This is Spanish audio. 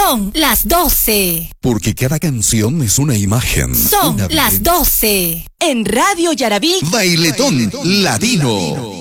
Son las 12. Porque cada canción es una imagen. Son las 12. En Radio Yarabí. Bailetón Latino.